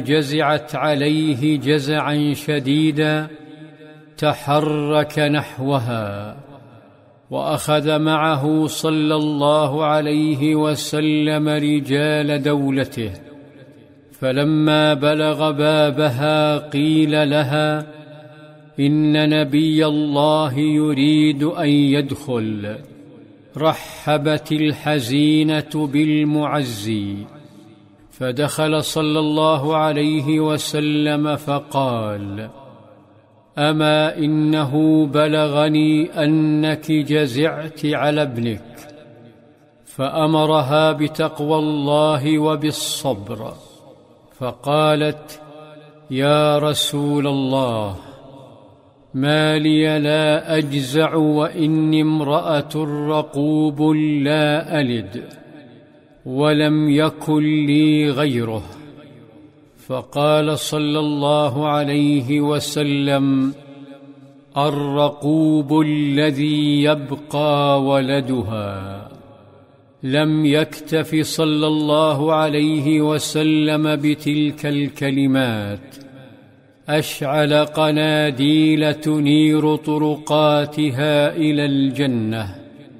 جزعت عليه جزعا شديدا تحرك نحوها، وأخذ معه صلى الله عليه وسلم رجال دولته، فلما بلغ بابها قيل لها: إن نبي الله يريد أن يدخل. رحبت الحزينة بالمعزي، فدخل صلى الله عليه وسلم فقال: أما إنه بلغني أنك جزعت على ابنك، فأمرها بتقوى الله وبالصبر، فقالت: يا رسول الله، ما لي لا أجزع وإني امرأة رقوب لا ألد ولم يكن لي غيره. فقال صلى الله عليه وسلم: الرقوب الذي يبقى ولدها. لم يكتف صلى الله عليه وسلم بتلك الكلمات، أشعل قناديل تنير طرقاتها إلى الجنة،